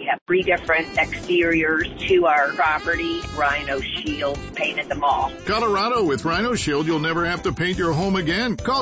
have 3 different exteriors to our property. Rhino Shield painted them all. Colorado, with Rhino Shield, you'll never have to paint your home again. Call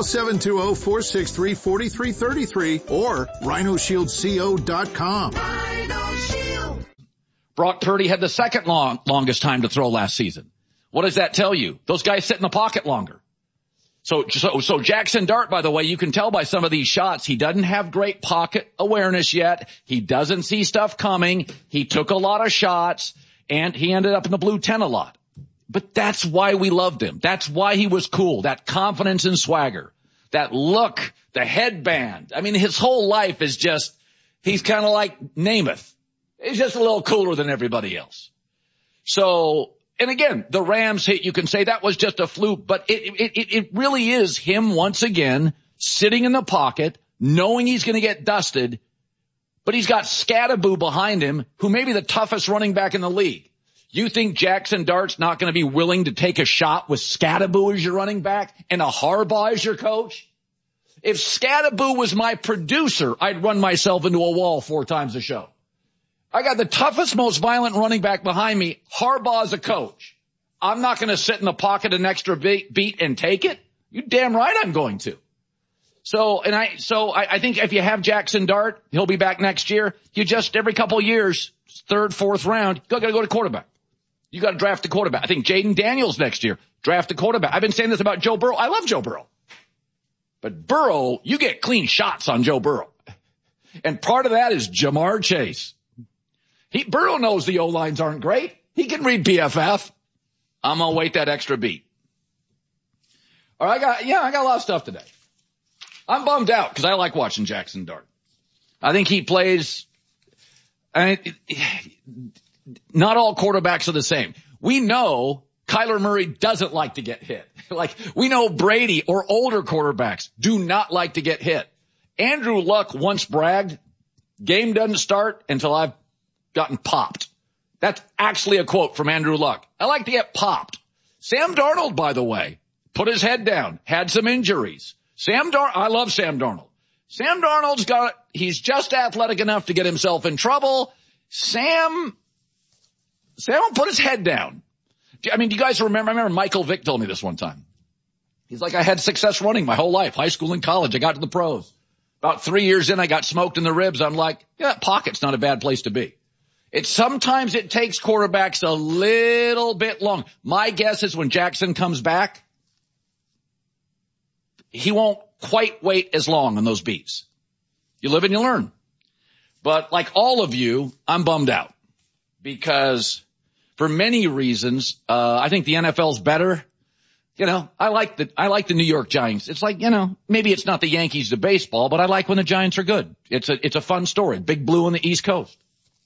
720-463-4333 or rhinoshieldco.com. Rhino Shield. Brock Purdy had the second longest time to throw last season. What does that tell you? Those guys sit in the pocket longer. So Jackson Dart, by the way, you can tell by some of these shots, he doesn't have great pocket awareness yet. He doesn't see stuff coming. He took a lot of shots, and he ended up in the blue 10 a lot. But that's why we loved him. That's why he was cool. That confidence and swagger, that look, the headband. I mean, his whole life is just, he's kind of like Namath. He's just a little cooler than everybody else. So, and again, the Rams hit, you can say that was just a fluke, but it really is him once again sitting in the pocket, knowing he's going to get dusted, but he's got Scatterboo behind him, who may be the toughest running back in the league. You think Jackson Dart's not going to be willing to take a shot with Scatterboo as your running back and a Harbaugh as your coach? If Scatterboo was my producer, I'd run myself into a wall 4 times a show. I got the toughest, most violent running back behind me. Harbaugh's a coach. I'm not going to sit in the pocket an extra beat and take it. You damn right I'm going to. So I think if you have Jackson Dart, he'll be back next year. You just every couple of years, 3rd, 4th round, you got to go to quarterback. You got to draft a quarterback. I think Jaden Daniels next year, draft a quarterback. I've been saying this about Joe Burrow. I love Joe Burrow. But Burrow, you get clean shots on Joe Burrow. And part of that is Jamar Chase. Burrow knows the O-lines aren't great. He can read PFF. I'm going to wait that extra beat. All right, I got a lot of stuff today. I'm bummed out because I like watching Jackson Dart. I think he plays, not all quarterbacks are the same. We know Kyler Murray doesn't like to get hit. Like, we know Brady or older quarterbacks do not like to get hit. Andrew Luck once bragged, game doesn't start until I've gotten popped. That's actually a quote from Andrew Luck. I like to get popped. Sam Darnold, by the way, put his head down, had some injuries. I love Sam Darnold. Sam Darnold's he's just athletic enough to get himself in trouble. Sam will put his head down. I mean, do you guys remember? I remember Michael Vick told me this one time. He's like, I had success running my whole life, high school and college. I got to the pros. About 3 years in, I got smoked in the ribs. I'm like, yeah, pocket's not a bad place to be. Sometimes it takes quarterbacks a little bit long. My guess is when Jackson comes back, he won't quite wait as long on those beats. You live and you learn. But like all of you, I'm bummed out because for many reasons, I think the NFL's better. I like the New York Giants. It's like, maybe it's not the Yankees to baseball, but I like when the Giants are good. It's a fun story. Big Blue on the East Coast.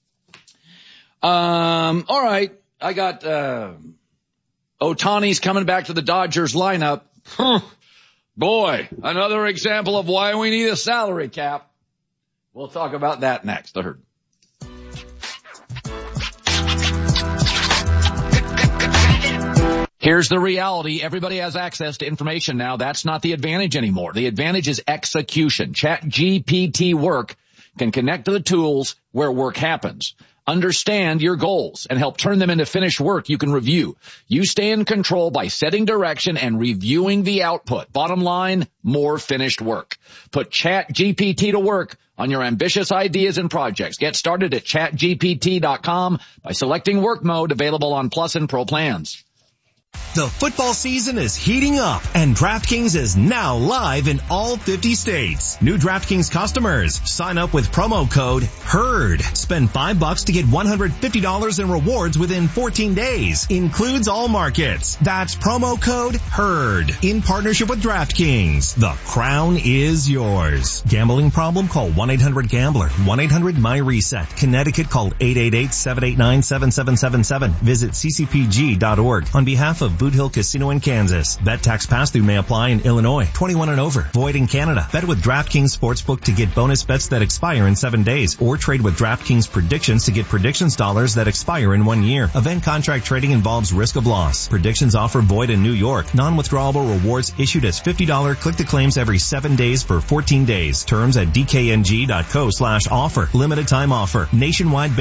All right. I got, Ohtani's coming back to the Dodgers lineup. Boy, another example of why we need a salary cap. We'll talk about that next. The Herd. Here's the reality. Everybody has access to information now. That's not the advantage anymore. The advantage is execution. ChatGPT Work can connect to the tools where work happens. Understand your goals and help turn them into finished work you can review. You stay in control by setting direction and reviewing the output. Bottom line, more finished work. Put ChatGPT to work on your ambitious ideas and projects. Get started at chatgpt.com by selecting work mode, available on Plus and Pro plans. The football season is heating up, and DraftKings is now live in all 50 states. New DraftKings customers, sign up with promo code HERD. Spend $5 to get $150 in rewards within 14 days. Includes all markets. That's promo code HERD. In partnership with DraftKings. The crown is yours. Gambling problem? Call 1-800-GAMBLER. 1-800-MY-RESET. Connecticut, call 888-789-7777. Visit ccpg.org. On behalf of Boot Hill Casino in Kansas. Bet tax pass-through may apply in Illinois. 21 and over. Void in Canada. Bet with DraftKings Sportsbook to get bonus bets that expire in 7 days. Or trade with DraftKings Predictions to get predictions dollars that expire in 1 year. Event contract trading involves risk of loss. Predictions offer void in New York. Non-withdrawable rewards issued as $50 click-to-claims every 7 days for 14 days. Terms at dkng.co/offer. Limited time offer. Nationwide